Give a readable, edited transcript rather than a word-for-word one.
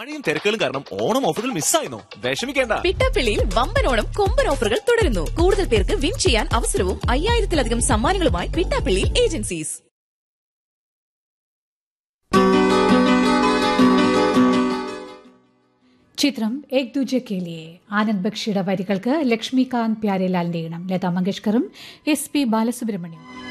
പണിയും തിരക്കുകളും കാരണം ഓണം ഓഫറുകൾ മിസ്സായിരുന്നു. വിഷമിക്കേണ്ട. പിട്ടാപ്പിള്ളിയിൽ വമ്പൻ ഓണം കൊമ്പൻ ഓഫറുകൾ തുടരുന്നു. കൂടുതൽ പേർക്ക് വിൻ ചെയ്യാൻ അവസരവും 5000-ലധികം സമ്മാനങ്ങളുമായി പിട്ടാപ്പിള്ളി ഏജൻസീസ്. ചിത്രം ഏക് ദൂജെ കെ ലിയെ. ആനന്ദ് ബക്ഷിയുടെ വരികൾക്ക് ലക്ഷ്മികാന്ത് പ്യാരേലാലിന്റെ ഈണം. ലതാ മങ്കേഷ്കറും SP ബാലസുബ്രഹ്മണ്യവും.